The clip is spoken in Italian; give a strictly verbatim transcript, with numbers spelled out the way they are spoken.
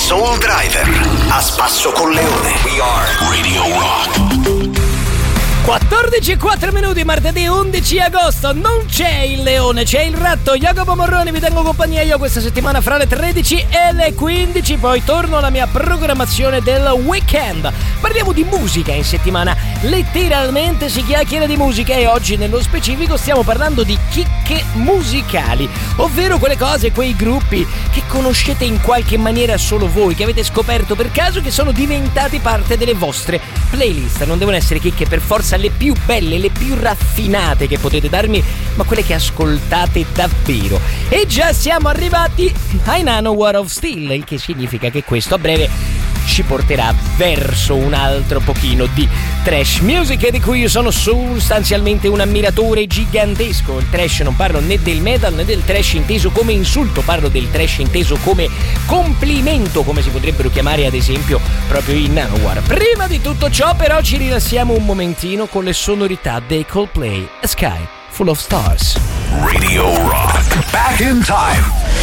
Soul Driver, a spasso con Leone. We are Radio Rock. quattordici e quattro minuti, martedì undici agosto. Non c'è il leone, c'è il ratto. Jacopo Morroni vi tengo compagnia io questa settimana fra le tredici e le quindici. Poi torno alla mia programmazione del weekend. Parliamo di musica in settimana. Letteralmente si chiacchiera di musica e oggi nello specifico stiamo parlando di chicche musicali, ovvero quelle cose, quei gruppi che conoscete in qualche maniera solo voi, che avete scoperto per caso, che sono diventati parte delle vostre playlist. Non devono essere chicche per forza le più belle, le più raffinate che potete darmi, ma quelle che ascoltate davvero. E già siamo arrivati ai Nanowar of Steel, il che significa che questo a breve ci porterà verso un altro pochino di trash music, di cui io sono sostanzialmente un ammiratore gigantesco. Il trash, non parlo né del metal né del trash inteso come insulto, parlo del trash inteso come complimento, come si potrebbero chiamare ad esempio proprio i Nanowar. Prima di tutto ciò però ci rilassiamo un momentino con le sonorità dei Coldplay, A Sky Full of Stars. Radio Rock. Back in time.